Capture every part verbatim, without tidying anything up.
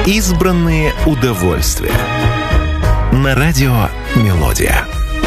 Избранные удовольствия. На радио «Мелодия».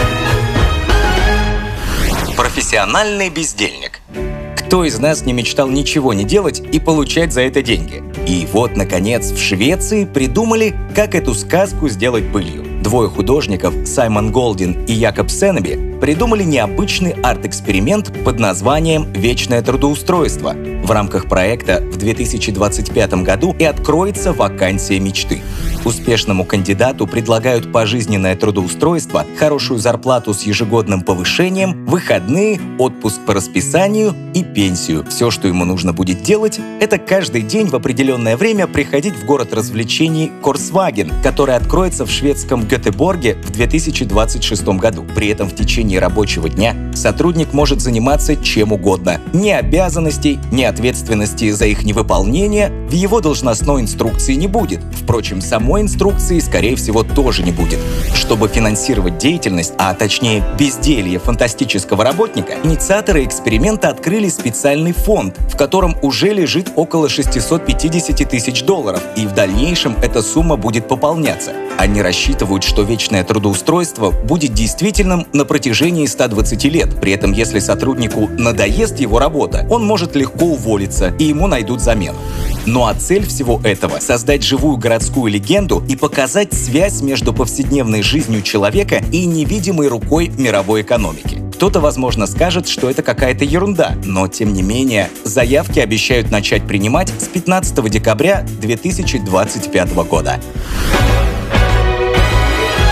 Профессиональный бездельник. Кто из нас не мечтал ничего не делать и получать за это деньги? И вот, наконец, в Швеции придумали, как эту сказку сделать былью. Двое художников, Саймон Голдин и Якоб Сенеби, придумали необычный арт-эксперимент под названием «Вечное трудоустройство». В рамках проекта в две тысячи двадцать пятом году и откроется вакансия мечты. Успешному кандидату предлагают пожизненное трудоустройство, хорошую зарплату с ежегодным повышением, выходные, отпуск по расписанию и пенсию. Все, что ему нужно будет делать, это каждый день в определенное время приходить в город развлечений Корсваген, который откроется в шведском Гетеборге в две тысячи двадцать шестом году. При этом в течение рабочего дня сотрудник может заниматься чем угодно. Ни обязанностей, ни ответственности за их невыполнение в его должностной инструкции не будет. Впрочем, самой инструкции, скорее всего, тоже не будет. Чтобы финансировать деятельность, а точнее безделье фантастического работника, инициаторы эксперимента открыли специальный фонд, в котором уже лежит около шестьсот пятьдесят тысяч долларов, и в дальнейшем эта сумма будет пополняться. Они рассчитывают, что вечное трудоустройство будет действительным на протяжении ста двадцати лет. При этом, если сотруднику надоест его работа, он может легко уволиться, и ему найдут замену. Ну а цель всего этого — создать живую городскую легенду и показать связь между повседневной жизнью человека и невидимой рукой мировой экономики. Кто-то, возможно, скажет, что это какая-то ерунда, но, тем не менее, заявки обещают начать принимать с пятнадцатого декабря две тысячи двадцать пятого года.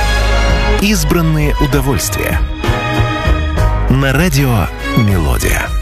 Избранные удовольствия. На радио «Мелодия».